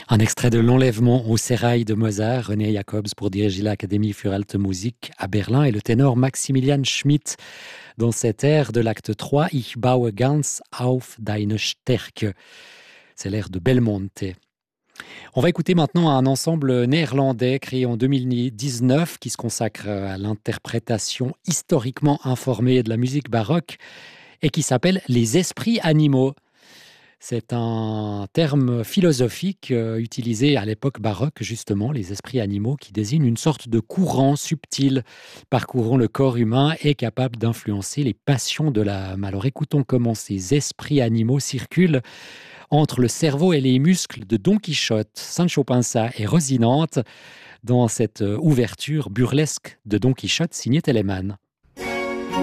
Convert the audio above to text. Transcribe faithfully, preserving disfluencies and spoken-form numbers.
Un extrait de L'Enlèvement au Sérail de Mozart, René Jacobs pour diriger l'Académie für Alte Musik à Berlin et le ténor Maximilian Schmidt dans cet air de l'acte trois, Ich baue ganz auf deine Stärke. C'est l'air de Belmonte. On va écouter maintenant un ensemble néerlandais créé en deux mille dix-neuf qui se consacre à l'interprétation historiquement informée de la musique baroque et qui s'appelle Les Esprits Animaux. C'est un terme philosophique euh, utilisé à l'époque baroque, justement, les esprits animaux, qui désignent une sorte de courant subtil parcourant le corps humain et capable d'influencer les passions de l'âme. Alors écoutons comment ces esprits animaux circulent entre le cerveau et les muscles de Don Quichotte, Sancho Panza et Rosinante dans cette ouverture burlesque de Don Quichotte signée Telemann.